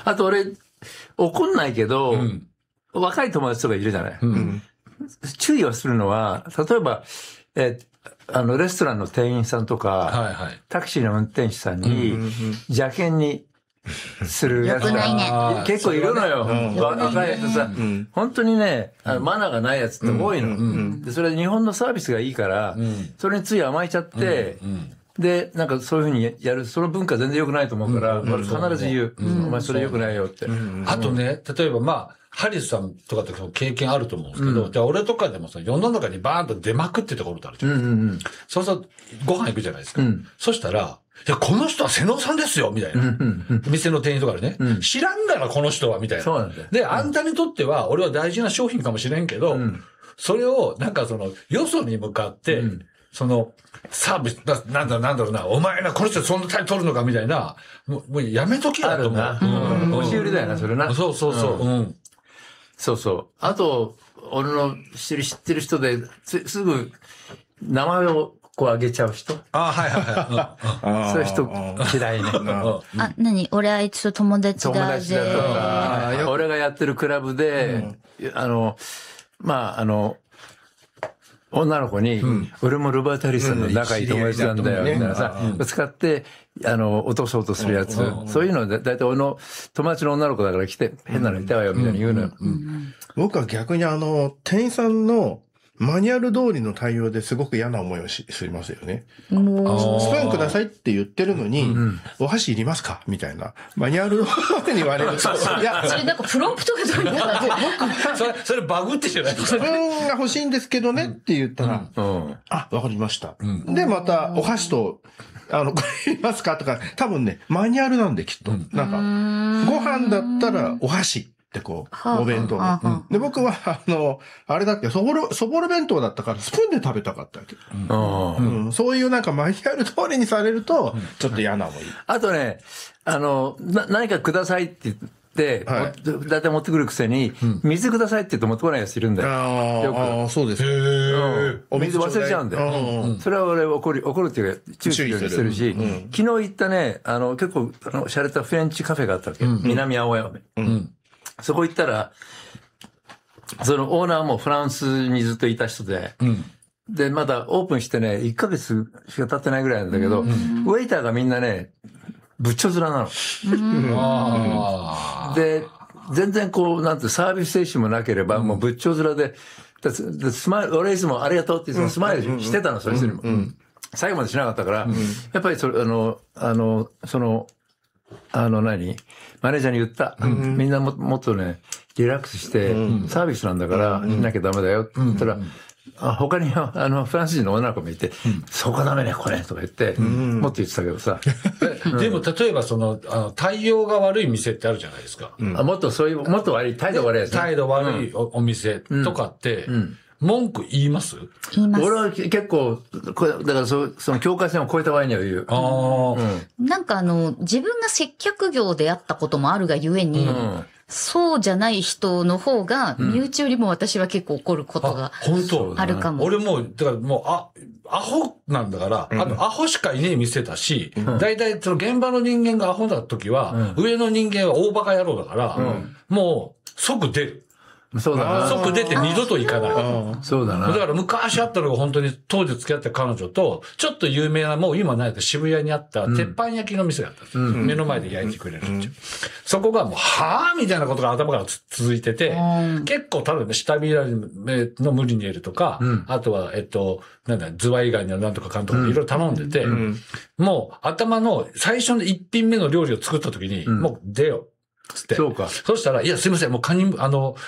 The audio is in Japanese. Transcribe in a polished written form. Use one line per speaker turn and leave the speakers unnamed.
あと俺、怒んないけど、若い友達とかいるじゃない。注意をするのは、例えば、レストランの店員さんとか、タクシーの運転手さんに、邪険にするやつが結構いるのよ。若い人さ、本当にね、マナーがないやつって多いの。で、それ日本のサービスがいいから、それについ甘えちゃって、で、なんかそういうふうにやる、その文化全然良くないと思うから、俺必ず言う。お前それ良くないよって。
あとね、例えばまあ、ハリスさんとかって経験あると思うんですけど、じゃあ俺とかでもさ、世の中にバーンと出まくってところってあるじゃん。そうすると、ご飯行くじゃないですか。そしたら、いや、この人は瀬能さんですよみたいな。店の店員とかでね。知らんがな、この人はみたいな。
そうなんだよ。
で、あんたにとっては、俺は大事な商品かもしれんけど、それを、なんかよそに向かって、サービス、なんだろうな、お前な、この人そんなタイ取るのかみたいな、もうやめときやと思う。
押し売りだよな、それな。
そう。
そうそう。あと、俺の知ってる人で、すぐ、名前をこう上げちゃう人。そういう人嫌いね。
俺あいつと友達だ。
友達だとか、俺がやってるクラブで、女の子に、俺もロバート・ハリスさんの仲いい友達なんだよ、みたいなさ、使って、落とそうとするやつ。そういうので、だいたい俺の友達の女の子だから来て、変なのいたわよ、みたいに言うのよ。
僕は逆に店員さんのマニュアル通りの対応ですごく嫌な思いをしますよね。スプーンくださいって言ってるのに、お箸いりますかみたいな。マニュアル通りに言われると。
いや、それなんかプロンプトがどうにか
それバグってじゃない
スプーンが欲しいんですけどねって言ったら、あ、わかりました。で、また、お箸と、これいりますかとか、多分ね、マニュアルなんできっと。なんか、ご飯だったらお箸。ってこう、お弁当。で、僕は、あれだっけ、そぼろ弁当だったから、スプーンで食べたかったわけ。そういうなんかマニュアル通りにされると、ちょっと嫌な思い。
あとね、何かくださいって言って、だいたい持ってくるくせに、水くださいって言って持ってこないやついるんだよ。
よく。そうです。
お水忘れちゃうんだよ。それは俺怒るっていうか、注意するし、昨日行ったね、結構、洒落たフレンチカフェがあったわけ。南青山。そこ行ったら、そのオーナーもフランスにずっといた人で、で、まだオープンしてね、1ヶ月しか経ってないぐらいなんだけど、ウェイターがみんなね、ぶっちょ面なの。で、全然こう、なんてサービス精神もなければ、もうぶっちょ面で、スマイル、俺いつもありがとうっていつもスマイルしてたの、それするも。最後までしなかったから、やっぱりマネージャーに言った。みんなもっとね、リラックスして、サービスなんだから、しなきゃダメだよって言ったら、他にフランス人の女の子もいて、そこダメね、これとか言って、もっと言ってたけどさ。
でも、例えば対応が悪い店ってあるじゃないですか。
もっと悪い、態度悪いやつ。
態度悪いお店とかって、文句言います？
言います。
俺は結構、だからその境界線を越えた場合には言う。
なんか自分が接客業であったこともあるがゆえに、そうじゃない人の方が、身内よりも私は結構怒ることがあるかも。
俺もう、だからもう、アホなんだから、アホしかいねえ店だし、大体その現場の人間がアホだ時は、上の人間は大バカ野郎だから、もう即出る。
そうだな。
即出て二度と行かない。
そうだな。
だから昔あったのが本当に当時付き合った彼女と、ちょっと有名な、もう今ないけど渋谷にあった鉄板焼きの店があったんですよ。目の前で焼いてくれるんですよ。そこがもう、はぁみたいなことが頭から続いてて、結構ただね、下びらのムリニエルとか、あとは、ズワイガニのなんとかかんとかいろいろ頼んでて、もう頭の最初の一品目の料理を作った時に、もう出よ。つって。
そうか。
そしたら、いや、すいません、もう